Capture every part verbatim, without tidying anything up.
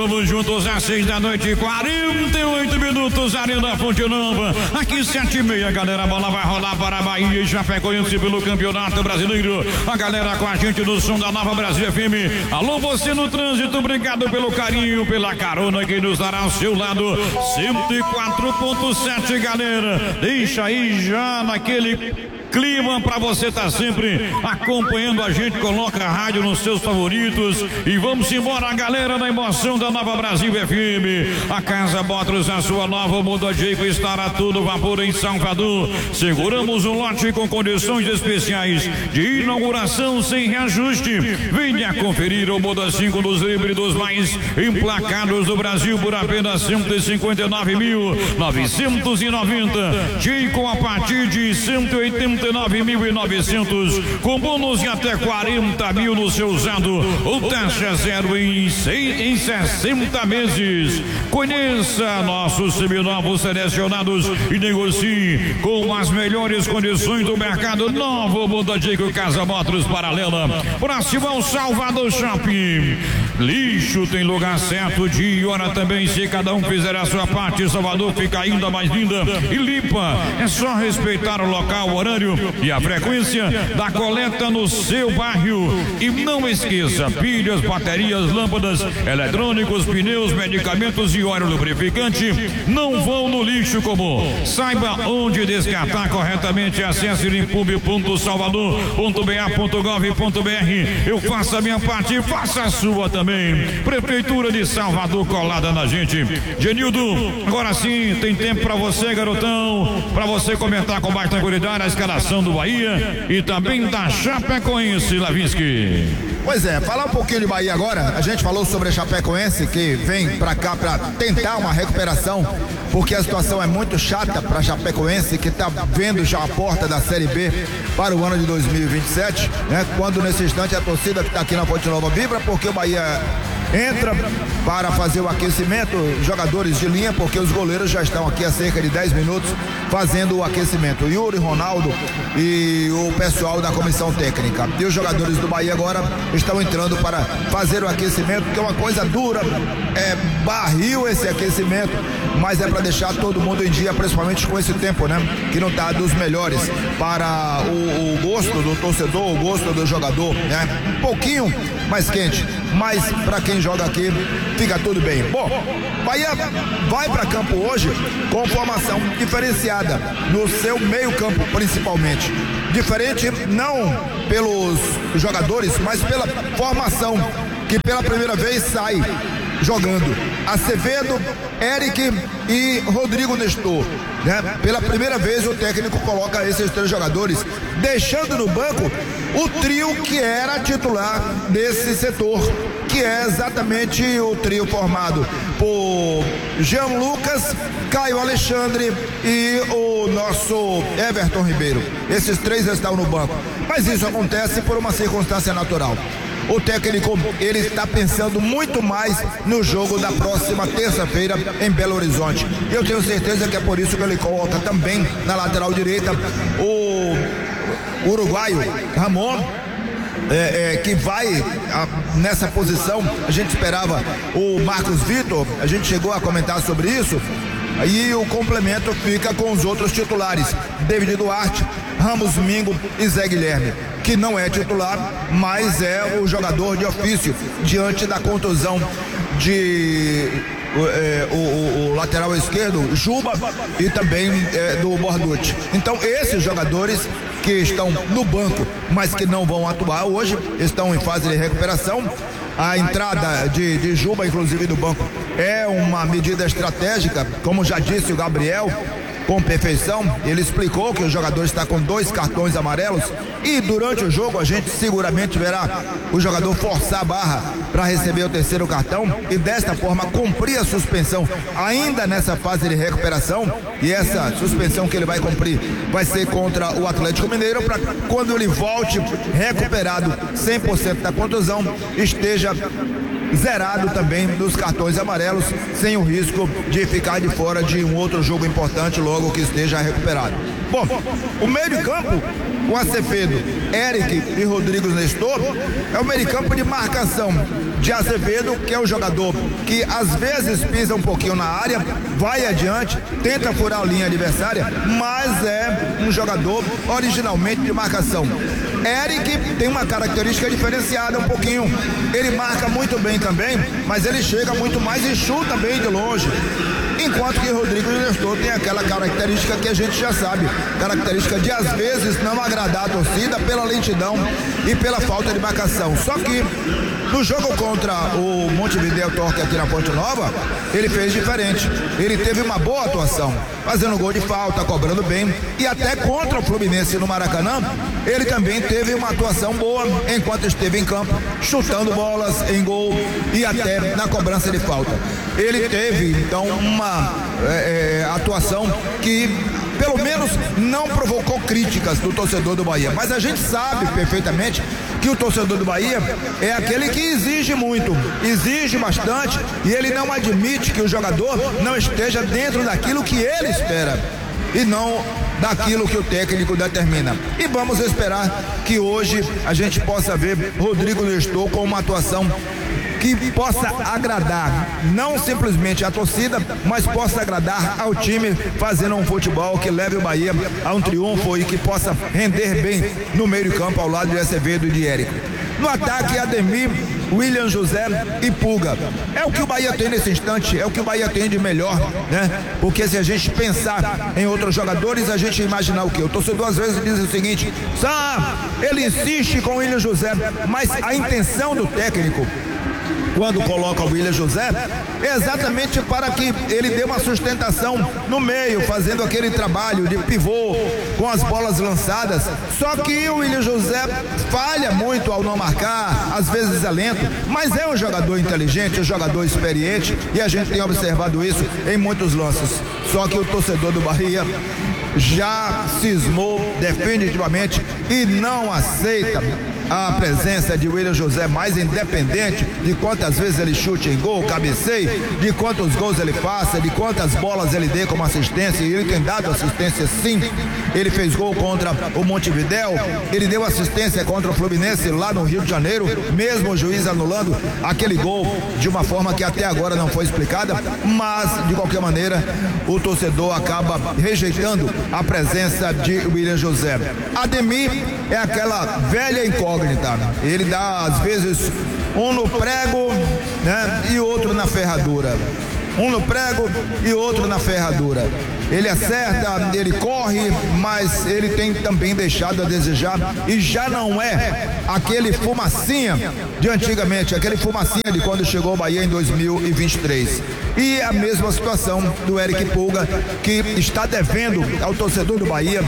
vamos juntos às seis da noite, quarenta e oito minutos, Arena Fonte Nova. Aqui sete e meia, galera, a bola vai rolar para a Bahia e Chapecoense pelo Campeonato Brasileiro. A galera com a gente no som da Nova Brasil F M. Alô, você no trânsito, obrigado pelo carinho, pela carona que nos dará ao seu lado. cento e quatro ponto sete, galera. Deixa aí já naquele clima pra você estar tá sempre acompanhando a gente. Coloca a rádio nos seus favoritos e vamos embora, galera, na emoção da Nova Brasil F M. A Casa Motors, a sua nova Muda Jeico, estará tudo vapor em Salvador. Seguramos um lote com condições especiais de inauguração sem reajuste. Venha conferir o Muda cinco dos híbridos mais emplacados do Brasil por apenas cento e cinquenta e nove mil novecentos e noventa. Jeico a partir de cento e oitenta e nove mil e novecentos, com bônus de até quarenta mil no seu usado, ou taxa zero em, seis, em sessenta meses. Conheça nossos seminovos selecionados e negocie com as melhores condições do mercado. Novo Muda Jeico Casa Motors Paralela, próximo ao Salvador Shopping. Lixo tem lugar certo, dia e hora também. Se cada um fizer a sua parte, Salvador fica ainda mais linda e limpa. É só respeitar o local, o horário e a frequência da coleta no seu bairro. E não esqueça, pilhas, baterias, lâmpadas, eletrônicos, pneus, medicamentos e óleo lubrificante não vão no lixo comum. Saiba onde descartar corretamente. Acesse limpub ponto salvador ponto b a ponto gov ponto b r. Eu faço a minha parte, faça a sua também. Prefeitura de Salvador colada na gente. Genildo, agora sim tem tempo para você, garotão, para você comentar com mais tranquilidade a escalação do Bahia e também da Chapecoense, Lavinsky. Pois é, falar um pouquinho de Bahia agora. A gente falou sobre a Chapecoense, que vem pra cá pra tentar uma recuperação, porque a situação é muito chata pra Chapecoense, que tá vendo já a porta da Série B para o ano de dois mil e vinte e sete, né? Quando nesse instante a torcida que tá aqui na Fonte Nova vibra, porque o Bahia entra para fazer o aquecimento, jogadores de linha, porque os goleiros já estão aqui há cerca de dez minutos fazendo o aquecimento. Yuri, Ronaldo e o pessoal da comissão técnica. E os jogadores do Bahia agora estão entrando para fazer o aquecimento, que é uma coisa dura, é barril esse aquecimento, mas é para deixar todo mundo em dia, principalmente com esse tempo, né? Que não está dos melhores para o, o gosto do torcedor, o gosto do jogador, né? Um pouquinho mais quente, mas para quem joga aqui fica tudo bem. Bom, Bahia vai para campo hoje com formação diferenciada no seu meio campo, principalmente. Diferente não pelos jogadores, mas pela formação, que pela primeira vez sai jogando Acevedo, Eric e Rodrigo Nestor, né? Pela primeira vez o técnico coloca esses três jogadores, deixando no banco o trio que era titular desse setor, que é exatamente o trio formado por Jean Lucas, Caio Alexandre e o nosso Everton Ribeiro. Esses três estão no banco, mas isso acontece por uma circunstância natural. O técnico, ele está pensando muito mais no jogo da próxima terça-feira em Belo Horizonte. Eu tenho certeza que é por isso que ele coloca também na lateral direita o uruguaio Ramon, É, é, que vai a, nessa posição. A gente esperava o Marcos Vitor, a gente chegou a comentar sobre isso, e o complemento fica com os outros titulares, David Duarte, Ramos Mingo e Zé Guilherme, que não é titular, mas é o jogador de ofício diante da contusão de é, o, o, o lateral esquerdo, Juba, e também é, do Borducci. Então esses jogadores que estão no banco, mas que não vão atuar hoje, estão em fase de recuperação. A entrada de, de Juba, inclusive, do banco, é uma medida estratégica, como já disse o Gabriel, com perfeição. Ele explicou que o jogador está com dois cartões amarelos e durante o jogo a gente seguramente verá o jogador forçar a barra para receber o terceiro cartão e desta forma cumprir a suspensão ainda nessa fase de recuperação. E essa suspensão que ele vai cumprir vai ser contra o Atlético Mineiro, para quando ele volte recuperado cem por cento da contusão, esteja zerado também dos cartões amarelos, sem o risco de ficar de fora de um outro jogo importante logo logo que esteja recuperado. Bom, o meio de campo, com Acevedo, Eric e Rodrigo Nestor, é o meio de campo de marcação de Acevedo, que é o jogador que às vezes pisa um pouquinho na área, vai adiante, tenta furar a linha adversária, mas é um jogador originalmente de marcação. Eric tem uma característica diferenciada um pouquinho, ele marca muito bem também, mas ele chega muito mais e chuta bem de longe. Enquanto que Rodrigo Nestor tem aquela característica que a gente já sabe, característica de às vezes não agradar a torcida pela lentidão e pela falta de marcação. Só que no jogo contra o Montevideo Torque aqui na Ponte Nova, ele fez diferente. Ele teve uma boa atuação, fazendo gol de falta, cobrando bem, e até contra o Fluminense no Maracanã, ele também teve uma atuação boa enquanto esteve em campo, chutando bolas em gol e até na cobrança de falta. Ele teve então uma é, é, atuação que pelo menos não provocou críticas do torcedor do Bahia, mas a gente sabe perfeitamente que o torcedor do Bahia é aquele que exige muito, exige bastante, e ele não admite que o jogador não esteja dentro daquilo que ele espera e não daquilo que o técnico determina. E vamos esperar que hoje a gente possa ver Rodrigo Nestor com uma atuação que possa agradar não simplesmente a torcida, mas possa agradar ao time, fazendo um futebol que leve o Bahia a um triunfo e que possa render bem no meio de campo ao lado de Acevedo e de Eric. No ataque, Ademir, William José e Pulga. É o que o Bahia tem nesse instante, é o que o Bahia tem de melhor, né? Porque se a gente pensar em outros jogadores, a gente imaginar o quê? O torcedor às vezes diz o seguinte: ah, ele insiste com o William José, mas a intenção do técnico quando coloca o William José é exatamente para que ele dê uma sustentação no meio, fazendo aquele trabalho de pivô com as bolas lançadas. Só que o William José falha muito ao não marcar, às vezes é lento, mas é um jogador inteligente, um jogador experiente, e a gente tem observado isso em muitos lances. Só que o torcedor do Bahia já cismou definitivamente e não aceita a presença de William José, mais independente de quantas vezes ele chute em gol, cabeceie, de quantos gols ele faça, de quantas bolas ele dê como assistência, e ele tem dado assistência sim. Ele fez gol contra o Montevideo, ele deu assistência contra o Fluminense lá no Rio de Janeiro, mesmo o juiz anulando aquele gol de uma forma que até agora não foi explicada, mas de qualquer maneira o torcedor acaba rejeitando a presença de William José. Ademir é aquela velha incógnita, ele dá às vezes um no prego, né, e outro na ferradura. Um no prego e outro na ferradura. Ele acerta, ele corre, mas ele tem também deixado a desejar, e já não é aquele fumacinha de antigamente, aquele fumacinha de quando chegou ao Bahia em dois mil e vinte e três. E a mesma situação do Eric Pulga, que está devendo ao torcedor do Bahia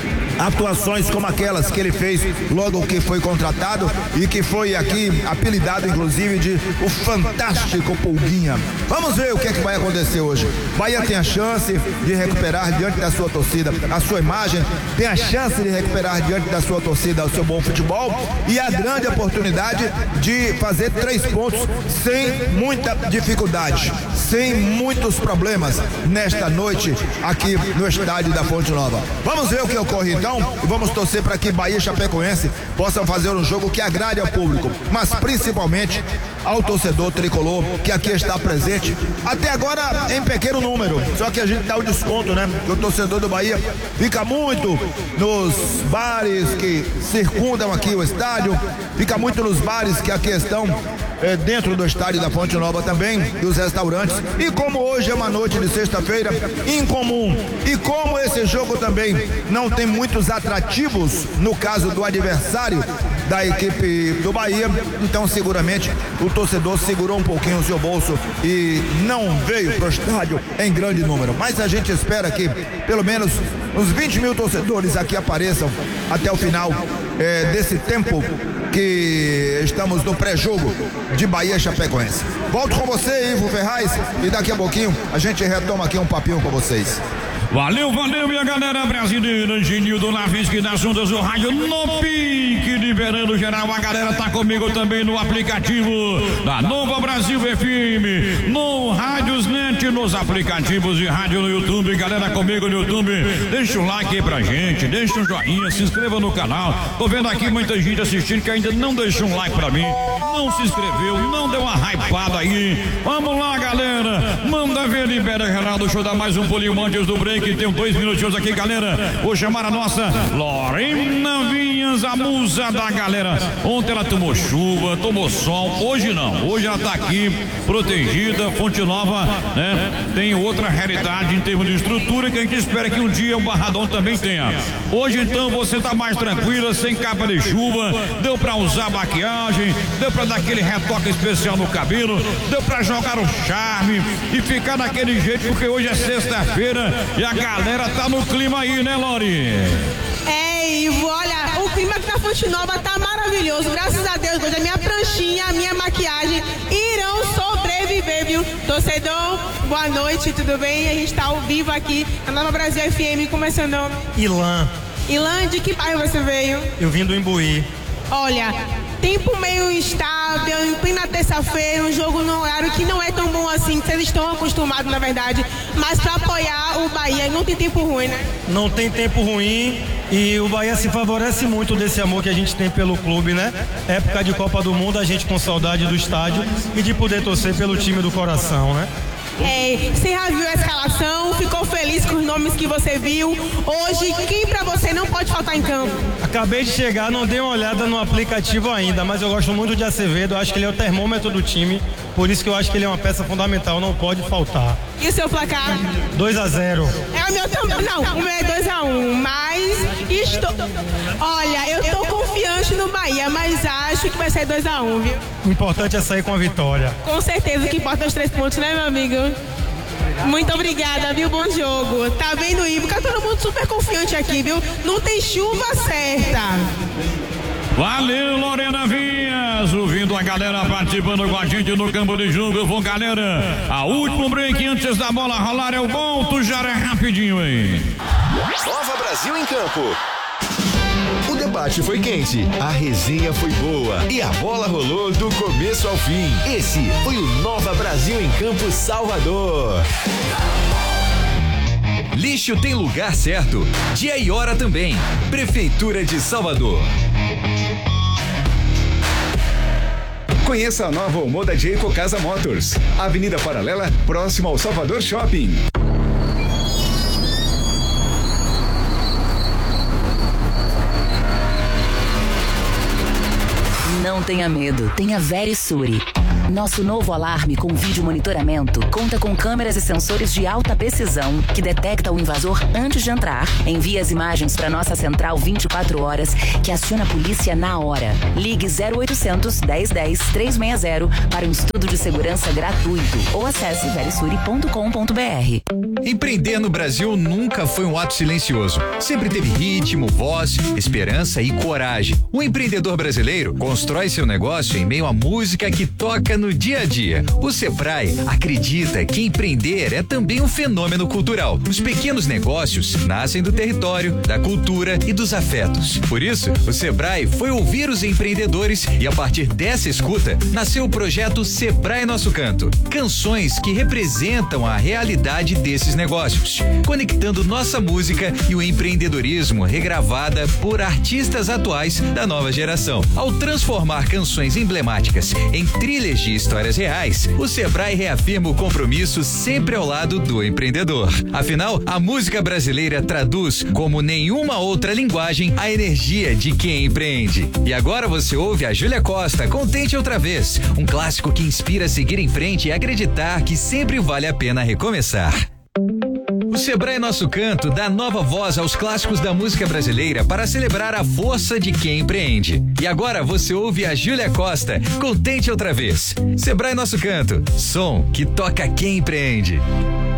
atuações como aquelas que ele fez logo que foi contratado e que foi aqui apelidado inclusive de o fantástico Pulguinha. Vamos ver o que é que vai acontecer hoje. Bahia tem a chance de recuperar diante da sua torcida a sua imagem, tem a chance de recuperar diante da sua torcida o seu bom futebol e a grande oportunidade de fazer três pontos sem muita dificuldade, sem muitos problemas nesta noite aqui no estádio da Fonte Nova. Vamos ver o que ocorre então e vamos torcer para que Bahia e Chapecoense possam fazer um jogo que agrade ao público, mas principalmente ao torcedor tricolor que aqui está presente, até agora em pequeno número, só que a gente dá o desconto, né? Que o torcedor do Bahia fica muito nos bares que circundam aqui o estádio, fica muito nos bares que aqui estão é, dentro do estádio da Fonte Nova também, e os restaurantes, e como hoje é uma noite de sexta-feira incomum, e como esse jogo também não tem muitos atrativos no caso do adversário da equipe do Bahia, então seguramente o torcedor segurou um pouquinho o seu bolso e não veio para o estádio em grande número, mas a gente espera que pelo menos uns vinte mil torcedores aqui apareçam até o final é, desse tempo que estamos no pré-jogo de Bahia e Chapecoense. Volto com você, Ivo Ferraz, e daqui a pouquinho a gente retoma aqui um papinho com vocês. Valeu, valeu, minha galera brasileira. Genildo Lavisque das ondas do rádio no pique, liberando geral. A galera tá comigo também no aplicativo da Nova Brasil F M, no Rádiosnet, nos aplicativos de rádio no YouTube. Galera comigo no YouTube, deixa um like aí pra gente, deixa um joinha, se inscreva no canal. Tô vendo aqui muita gente assistindo que ainda não deixou um like pra mim, não se inscreveu, não deu uma hypada aí. Vamos lá, galera, manda ver, libera geral. Deixa eu dar mais um pulinho antes do break. Que tem dois minutinhos aqui, galera. Vou chamar a nossa Lorena Vinhas, a musa da galera. Ontem ela tomou chuva, tomou sol. Hoje não. Hoje ela tá aqui, protegida. Fonte Nova, né? Tem outra realidade em termos de estrutura que a gente espera que um dia o Barradão também tenha. Hoje, então, você tá mais tranquila, sem capa de chuva. Deu pra usar maquiagem, deu pra dar aquele retoque especial no cabelo, deu pra jogar o charme e ficar daquele jeito, porque hoje é sexta-feira e a A galera tá no clima aí, né, Lori? É, Ivo, olha, o clima aqui na Fonte Nova tá maravilhoso. Graças a Deus, hoje a minha pranchinha, a minha maquiagem irão sobreviver, viu? Torcedor, boa noite, tudo bem? A gente tá ao vivo aqui na Nova Brasil F M, como é seu nome? Ilan. Ilan, de que bairro você veio? Eu vim do Imbuí. Olha, tempo meio instável, em plena terça-feira, um jogo no horário que não é tão bom assim, que vocês estão acostumados, na verdade, mas para apoiar o Bahia, não tem tempo ruim, né? Não tem tempo ruim e o Bahia se favorece muito desse amor que a gente tem pelo clube, né? Época de Copa do Mundo, a gente com saudade do estádio e de poder torcer pelo time do coração, né? É, você já viu a escalação, ficou feliz com os nomes que você viu. Hoje, quem pra você não pode faltar em campo? Acabei de chegar, não dei uma olhada no aplicativo ainda, mas eu gosto muito de Acevedo, eu acho que ele é o termômetro do time, por isso que eu acho que ele é uma peça fundamental, não pode faltar. E o seu placar? dois a zero. É o meu também, não, o meu é dois a um, mas estou... Olha, eu tô confiante no Bahia, mas acho que vai ser dois a um, viu? O importante é sair com a vitória. Com certeza, o que importa é os três pontos, né, meu amigo? Muito obrigada, viu? Bom jogo. Tá vendo, Ivo? Tá todo mundo super confiante aqui, viu? Não tem chuva certa. Valeu, Lorena Vinhas, ouvindo a galera participando com a gente no campo de jogo. Vamos, galera, a último break antes da bola rolar é o bom, tu já é rapidinho aí. Nova Brasil em campo. O debate foi quente, a resenha foi boa e a bola rolou do começo ao fim. Esse foi o Nova Brasil em Campo Salvador. Lixo tem lugar certo, dia e hora também. Prefeitura de Salvador. Conheça a nova Omoda Jayco Casa Motors, Avenida Paralela, próximo ao Salvador Shopping. Não tenha medo, tenha Verisure. Nosso novo alarme com vídeo monitoramento conta com câmeras e sensores de alta precisão que detecta o invasor antes de entrar. Envia as imagens para nossa central vinte e quatro horas que aciona a polícia na hora. Ligue zero oitocentos, dez dez, trezentos e sessenta para um estudo de segurança gratuito ou acesse verisure ponto com ponto br. Empreender no Brasil nunca foi um ato silencioso. Sempre teve ritmo, voz, esperança e coragem. O empreendedor brasileiro constrói seu negócio em meio à música que toca no dia a dia. O Sebrae acredita que empreender é também um fenômeno cultural. Os pequenos negócios nascem do território, da cultura e dos afetos. Por isso, o Sebrae foi ouvir os empreendedores e a partir dessa escuta, nasceu o projeto Sebrae Nosso Canto. Canções que representam a realidade desses negócios, conectando nossa música e o empreendedorismo regravada por artistas atuais da nova geração. Ao transformar canções emblemáticas em trilhas de histórias reais, o Sebrae reafirma o compromisso sempre ao lado do empreendedor. Afinal, a música brasileira traduz como nenhuma outra linguagem a energia de quem empreende. E agora você ouve a Júlia Costa, Contente Outra Vez, um clássico que inspira a seguir em frente e acreditar que sempre vale a pena recomeçar. O Sebrae Nosso Canto dá nova voz aos clássicos da música brasileira para celebrar a força de quem empreende. E agora você ouve a Júlia Costa, Contente Outra Vez. Sebrae Nosso Canto, som que toca quem empreende.